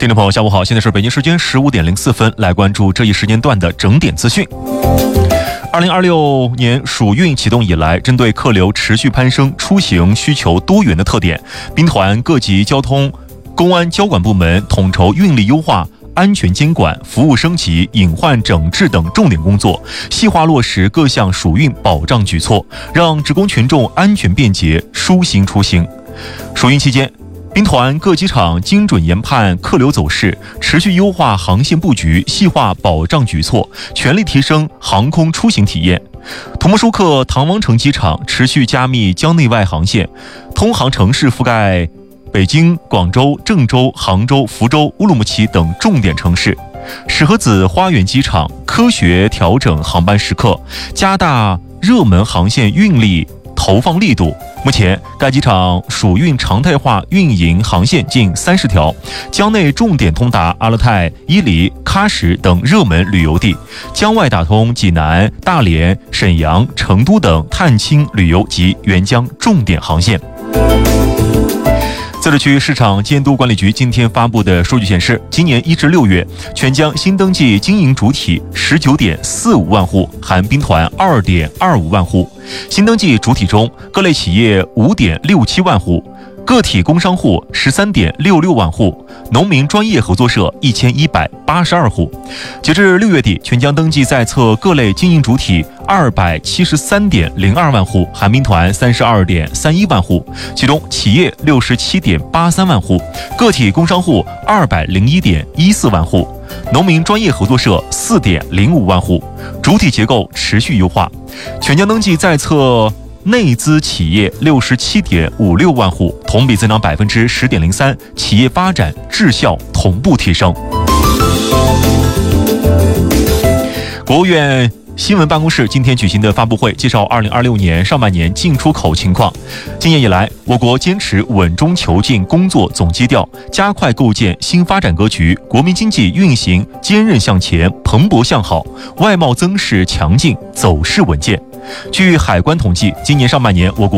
听众朋友，下午好，现在是北京时间15点04分，来关注这一时间段的整点资讯。2026年暑运启动以来，针对客流持续攀升、出行需求多元的特点，兵团各级交通、公安交管部门统筹运力优化、安全监管、服务升级、隐患整治等重点工作，细化落实各项暑运保障举措，让职工群众安全便捷、舒心出行。暑运期间，兵团各机场精准研判客流走势，持续优化航线布局，细化保障举措，全力提升航空出行体验。土木舒克唐王城机场持续加密江内外航线，通航城市覆盖北京、广州、郑州、杭州、福州、乌鲁木齐等重点城市。石河子花园机场科学调整航班时刻，加大热门航线运力投放力度。目前，该机场暑运常态化运营航线近30条，江内重点通达阿勒泰、伊犁、喀什等热门旅游地，江外打通济南、大连、沈阳、成都等探亲旅游及援疆重点航线。自治区市场监督管理局今天发布的数据显示，今年1至6月，全疆新登记经营主体19.45万户，含兵团2.25万户。新登记主体中，各类企业5.67万户，个体工商户13.66万户，农民专业合作社1182户。截至6月底，全疆登记在册各类经营主体273.02万户，含兵团32.31万户，其中企业67.83万户，个体工商户201.14万户，农民专业合作社4.05万户。主体结构持续优化，全疆登记在册内资企业67.56万户，同比增长10.03%，企业发展质效同步提升。国务院新闻办公室今天举行的发布会介绍2026年上半年进出口情况。今年以来，我国坚持稳中求进工作总基调，加快构建新发展格局，国民经济运行坚韧向前、蓬勃向好，外贸增势强劲，走势稳健。据海关统计，今年上半年我国